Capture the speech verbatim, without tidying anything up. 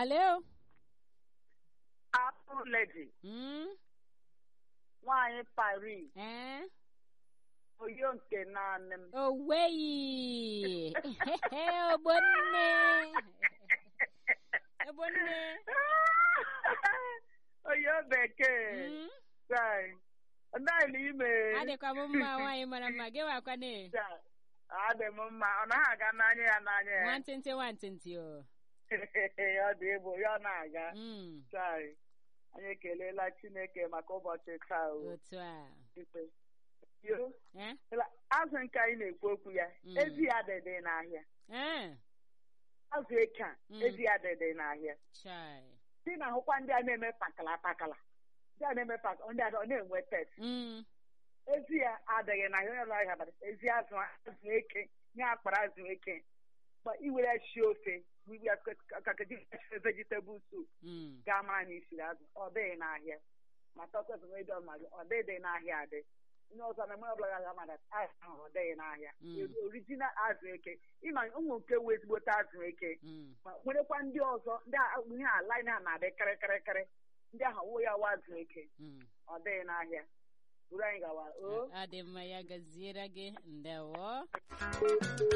Hello? Apple lady. Hmm? Nwanyị Paris. Eh? Oyo nke naanị m. Oh, wey! Oh, bonne! Oh, bonne! Oyo bekee. Hmm? Sai. Ndaghị ime. Adịkwa m mma nwaanyị mara mma gị wakwa ne. Adị m mma. Ọ naghị aga n'anya ya n'anya ya. Nwantịntị nwantịntị o. Ọ dị egbo ya na-aga. Mm. Sai. Anyị ekelela Chineke maka ụbọchị taa o. Otu a. Ikpe. Yo. Eh? Azụ nke anyị na-ekwu okwu ya. Mm. Ezi ya dịdị n'ahịa. Eh? Azụ eke a. Mm. Ezi ya dịdị n'ahịa. Chai. Dị na ahụkwa ndị a na-eme pakala pakala. Ndị a na-eme pakala. Ndị a ọ na-enwe tet. Mm. Ezi ya adịghị n'ahịa. Onye ọbụla ahịa bara. Ezi azụ azụ eke. Nye akpara azụ eke. Ma iwere shi ofe. Kakaji vegetable soup. Mm. Ga-amara na isiri azụ. Ọ dịghị n'ahịa. Ma tọkọtụ m ịdọ mmadụ. Ọ dịghị n'ahịa adị. Onye ọzọ na mgbe ọbụla ga-aga mmadụ azụ ahụ ọ dịghị n'ahịa. Mm. Original azụ eke. Ịma ụmụ nke wee ezigbote azụ eke. Mm. Ma nwerekwa ndị ọzọ ndị ihe ala na na-adị kịrịkịrịkịrị. Ndị ahụ wụ ya wa azụ eke. Mm. Ọ dịghị n'ahịa. Buru anyị gawa. O. Adị mma ya gaziere gị ndewo.